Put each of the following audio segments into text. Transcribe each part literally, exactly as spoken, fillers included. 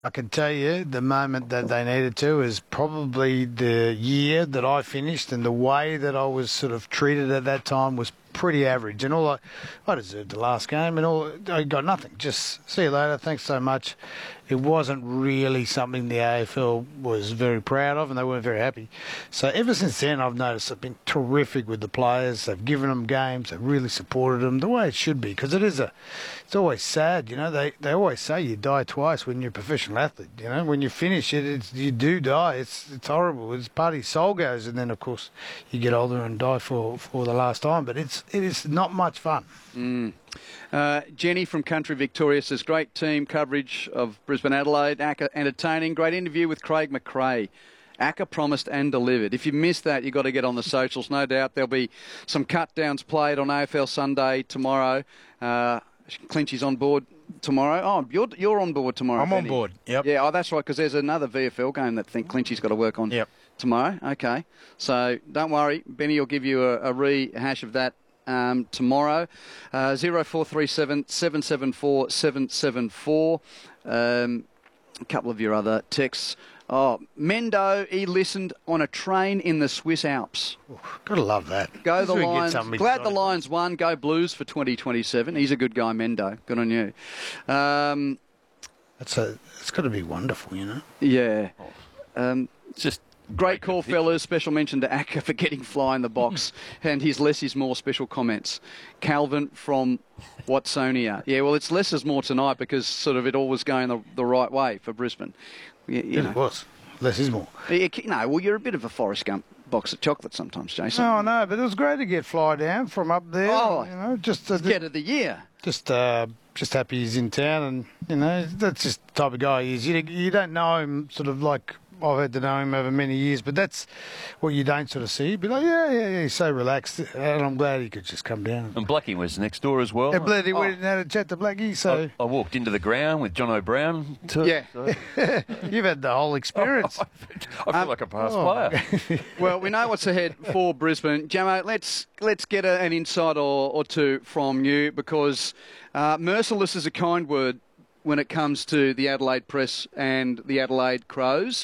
I can tell you the moment that they needed to is probably the year that I finished, and the way that I was sort of treated at that time was pretty average. And all I, I deserved the last game, and all I got nothing. Just see you later. Thanks so much. It wasn't really something the A F L was very proud of, and they weren't very happy. So ever since then, I've noticed they've been terrific with the players. They've given them games. They've really supported them the way it should be, because it is a, it's always sad, you know. They they always say you die twice when you're a professional athlete. You know, when you finish it, it's, you do die. It's it's horrible. It's part of your soul goes, and then of course you get older and die for for the last time. But it's it is not much fun. Mm. Uh, Jenny from Country Victoria says, great team coverage of Brisbane Adelaide, A C C A entertaining, great interview with Craig McRae. A C C A promised and delivered. If you missed that, you've got to get on the socials. No doubt there'll be some cut downs played on A F L Sunday tomorrow. Uh, Clinchy's on board tomorrow. Oh, you're you're on board tomorrow. I'm Benny. on board. Yep. Yeah, oh, that's right, because there's another V F L game that I think Clinchy's got to work on yep. tomorrow. Okay, so don't worry, Benny will give you a, a rehash of that um, tomorrow. Uh, zero four three seven seven seven four seven seven four. Um, a couple of your other texts. Oh, Mendo, he listened on a train in the Swiss Alps. Ooh, gotta love that. Go the We get Lions. something Glad the exciting. Lions won. Go Blues for twenty twenty-seven. He's a good guy, Mendo. Good on you. Um, That's a. It's got to be wonderful, you know. yeah. Um, It's just Great call, fellas. Special mention to A C C A for getting fly in the box. And his less is more special comments. Calvin from Watsonia. Yeah, well, it's less is more tonight because sort of it all was going the, the right way for Brisbane. You, you Yeah, know. it was. Less is more. You, no, well, you're a bit of a Forrest Gump box of chocolate sometimes, Jason. No, no, but it was great to get fly down from up there. Oh, you know, just uh, Get of the year. just uh, just happy he's in town, and you know that's just the type of guy he is. You you don't know him sort of like I've had to know him over many years, but that's what you don't sort of see. You'd be like, yeah, yeah, yeah, he's so relaxed, and I'm glad he could just come down. And Blackie was next door as well. Yeah, Blackie Oh. went and had a chat to Blackie, so I, I walked into the ground with John O'Brien too. Yeah. So you've had the whole experience. I feel like a past oh. player. Well, we know what's ahead for Brisbane. Jamo, let's let's get a, an insight or, or two from you, because uh, merciless is a kind word when it comes to the Adelaide Press and the Adelaide Crows.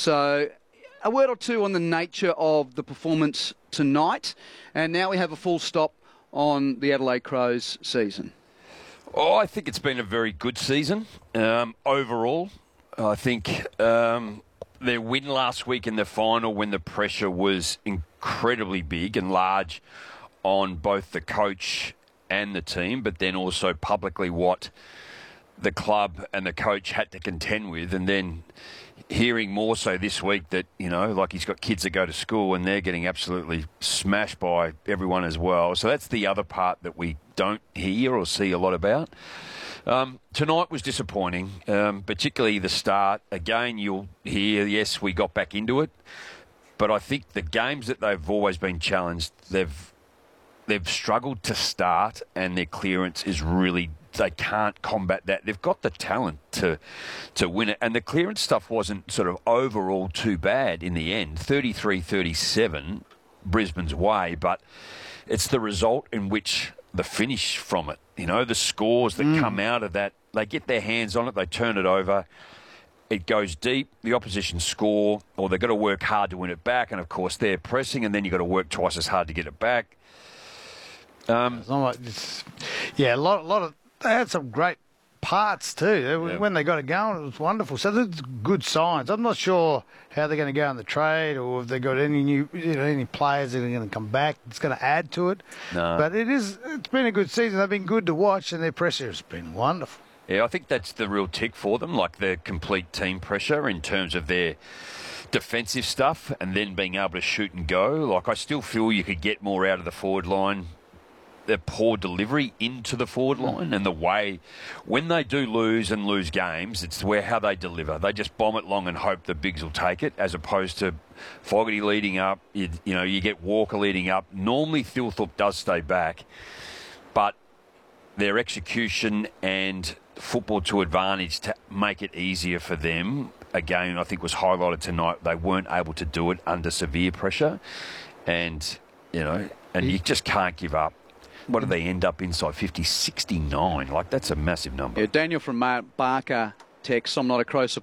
So a word or two on the nature of the performance tonight. And now we have a full stop on the Adelaide Crows season. Oh, I think it's been a very good season um, overall. I think um, their win last week in the final, when the pressure was incredibly big and large on both the coach and the team, but then also publicly what the club and the coach had to contend with, and then hearing more so this week that, you know, like he's got kids that go to school and they're getting absolutely smashed by everyone as well. So that's the other part that we don't hear or see a lot about. Um, tonight was disappointing, um, particularly the start. Again, you'll hear, yes, we got back into it, but I think the games that they've always been challenged, they've they've struggled to start, and their clearance is really, they can't combat that. They've got the talent to to win it, and the clearance stuff wasn't sort of overall too bad in the end. thirty-three thirty-seven, Brisbane's way, but it's the result in which the finish from it, you know, the scores that mm. come out of that, they get their hands on it, they turn it over, it goes deep, the opposition score, or they've got to work hard to win it back, and of course they're pressing, and then you've got to work twice as hard to get it back. Um, It's not like this. Yeah, a lot, a lot of. They had some great parts too. They- Yeah. When they got it going, it was wonderful. So that's good signs. I'm not sure how they're going to go in the trade, or if they got any new, you know, any players that are going to come back. It's going to add to it. No. But it is. It's been a good season. They've been good to watch, and their pressure has been wonderful. Yeah, I think that's the real tick for them, like the complete team pressure in terms of their defensive stuff, and then being able to shoot and go. Like, I still feel you could get more out of the forward line. Their poor delivery into the forward line, and the way when they do lose and lose games, it's where how they deliver. They just bomb it long and hope the bigs will take it, as opposed to Fogarty leading up. You, you know, you get Walker leading up. Normally, Thilthorpe does stay back, but their execution and football to advantage to make it easier for them, again, I think was highlighted tonight. They weren't able to do it under severe pressure, and you know, and you just can't give up. What do they end up inside? fifty, sixty-nine. Like, that's a massive number. Yeah, Daniel from Mark Barker texts, I'm not a Crow supporter.